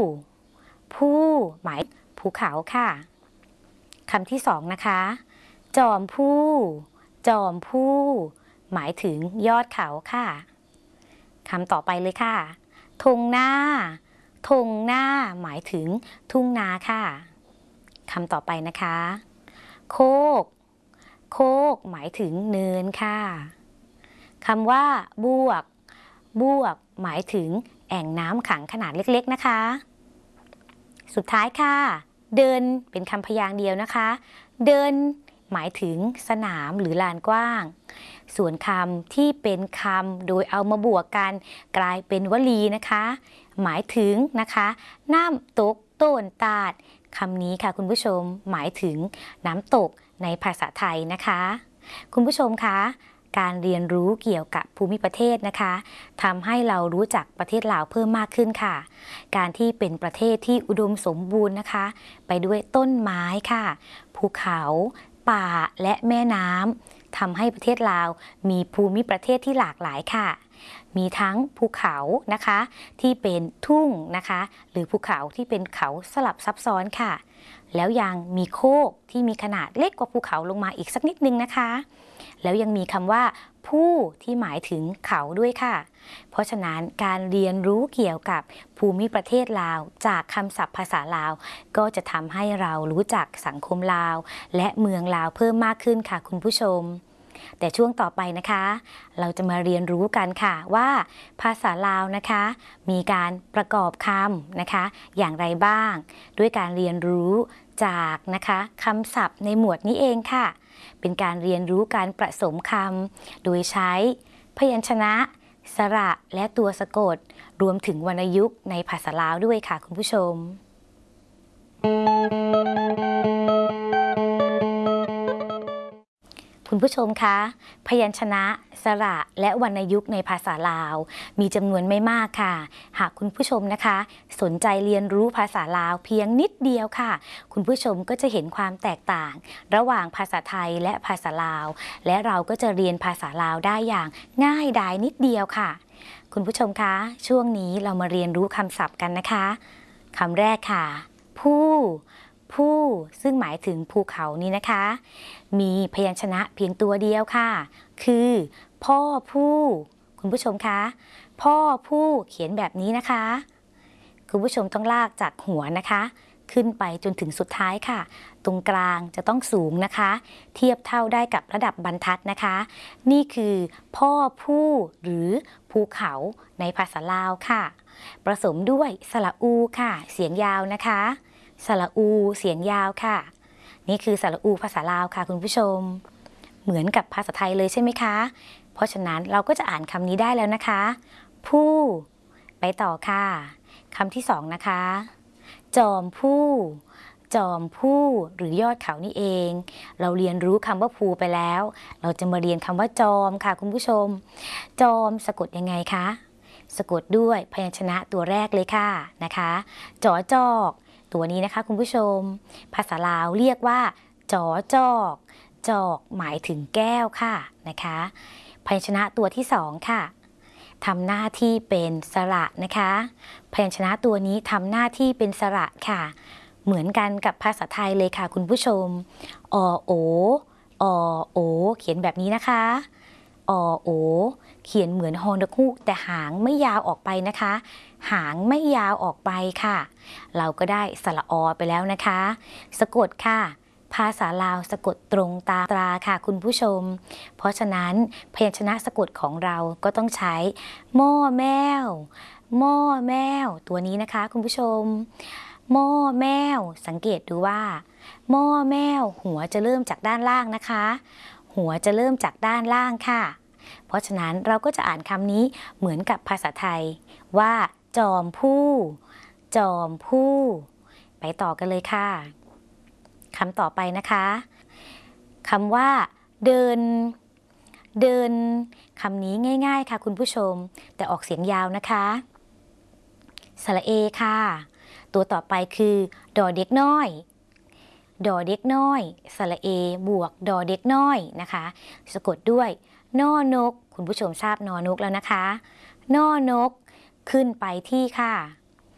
ผู้หมายภูเขาค่ะคำที่สองนะคะจอมผู้จอมผู้หมายถึงยอดเขาค่ะคำต่อไปเลยค่ะธงหน้าธงหน้าหมายถึงทุ่งนาค่ะคำต่อไปนะคะโคกโคกหมายถึงเนินค่ะคำว่าบวกบวกหมายถึงแอ่งน้ำขังขนาดเล็กๆนะคะสุดท้ายค่ะเดินเป็นคำพยางค์เดียวนะคะเดินหมายถึงสนามหรือลานกว้างส่วนคำที่เป็นคำโดยเอามาบวกกันกลายเป็นวลีนะคะหมายถึงนะคะน้ำตกโต้นตาดคำนี้ค่ะคุณผู้ชมหมายถึงน้ำตกในภาษาไทยนะคะคุณผู้ชมคะการเรียนรู้เกี่ยวกับภูมิประเทศนะคะทำให้เรารู้จักประเทศลาวเพิ่มมากขึ้นค่ะการที่เป็นประเทศที่อุดมสมบูรณ์นะคะไปด้วยต้นไม้ค่ะภูเขาป่าและแม่น้ำทำให้ประเทศลาวมีภูมิประเทศที่หลากหลายค่ะมีทั้งภูเขานะคะที่เป็นทุ่งนะคะหรือภูเขาที่เป็นเขาสลับซับซ้อนค่ะแล้วยังมีโคกที่มีขนาดเล็กกว่าภูเขาลงมาอีกสักนิดนึงนะคะแล้วยังมีคำว่าผู้ที่หมายถึงเขาด้วยค่ะเพราะฉะนั้นการเรียนรู้เกี่ยวกับภูมิประเทศลาวจากคำศัพท์ภาษาลาวก็จะทำให้เรารู้จักสังคมลาวและเมืองลาวเพิ่มมากขึ้นค่ะคุณผู้ชมแต่ช่วงต่อไปนะคะเราจะมาเรียนรู้กันค่ะว่าภาษาลาวนะคะมีการประกอบคำนะคะอย่างไรบ้างด้วยการเรียนรู้จากนะคะคำศัพท์ในหมวดนี้เองค่ะเป็นการเรียนรู้การผสมคำโดยใช้พยัญชนะสระและตัวสะกดรวมถึงวรรณยุกต์ในภาษาลาวด้วยค่ะคุณผู้ชมคุณผู้ชมคะพยัญชนะสระและวรรณยุกต์ในภาษาลาวมีจำนวนไม่มากค่ะหากคุณผู้ชมนะคะสนใจเรียนรู้ภาษาลาวเพียงนิดเดียวค่ะคุณผู้ชมก็จะเห็นความแตกต่างระหว่างภาษาไทยและภาษาลาวและเราก็จะเรียนภาษาลาวได้อย่างง่ายดายนิดเดียวค่ะคุณผู้ชมคะช่วงนี้เรามาเรียนรู้คำศัพท์กันนะคะคำแรกค่ะผู้ซึ่งหมายถึงภูเขานี้นะคะมีพยัญชนะเพียงตัวเดียวค่ะคือพ่อผู้คุณผู้ชมคะพ่อผู้เขียนแบบนี้นะคะคุณผู้ชมต้องลากจากหัวนะคะขึ้นไปจนถึงสุดท้ายค่ะตรงกลางจะต้องสูงนะคะเทียบเท่าได้กับระดับบรรทัดนะคะนี่คือพ่อผู้หรือภูเขาในภาษาลาวค่ะผสมด้วยสระอูค่ะเสียงยาวนะคะสระอูเสียงยาวค่ะนี่คือสระอูภาษาลาวค่ะคุณผู้ชมเหมือนกับภาษาไทยเลยใช่ไหมคะเพราะฉะนั้นเราก็จะอ่านคำนี้ได้แล้วนะคะผู้ไปต่อค่ะคำที่สองนะคะจอมผู้จอมผู้หรือยอดเขานี่เองเราเรียนรู้คำว่าภูไปแล้วเราจะมาเรียนคำว่าจอมค่ะคุณผู้ชมจอมสะกดยังไงคะสะกดด้วยพยัญชนะตัวแรกเลยค่ะนะคะจอจอกตัวนี้นะคะคุณผู้ชมภาษาลาวเรียกว่าจอจอกจอกหมายถึงแก้วค่ะนะคะพยัญชนะตัวที่สองค่ะทำหน้าที่เป็นสระนะคะพยัญชนะตัวนี้ทำหน้าที่เป็นสระค่ะเหมือนกันกับภาษาไทยเลยค่ะคุณผู้ชมอโออโอเขียนแบบนี้นะคะอโอเขียนเหมือนฮอนกฮูกแต่หางไม่ยาวออกไปนะคะหางไม่ยาวออกไปค่ะเราก็ได้สระอไปแล้วนะคะสะกดค่ะภาษาลาวสะกดตรงตามตราค่ะคุณผู้ชมเพราะฉะนั้นพยัญชนะสะกดของเราก็ต้องใช้หม้อแมวหม้อแมวตัวนี้นะคะคุณผู้ชมหม้อแมวสังเกตดูว่าหม้อแมวหัวจะเริ่มจากด้านล่างนะคะหัวจะเริ่มจากด้านล่างค่ะเพราะฉะนั้นเราก็จะอ่านคำนี้เหมือนกับภาษาไทยว่าจอมผู้จอมผู้ไปต่อกันเลยค่ะคำต่อไปนะคะคำว่าเดินเดินคำนี้ง่ายๆค่ะคุณผู้ชมแต่ออกเสียงยาวนะคะสระเอค่ะตัวต่อไปคือดอเด็กน้อยดอเด็กน้อยสระเอบวกดอเด็กน้อยนะคะสะกดด้วยนอนกคุณผู้ชมทราบนอนกแล้วนะคะนอนกขึ้นไปที่ค่ะ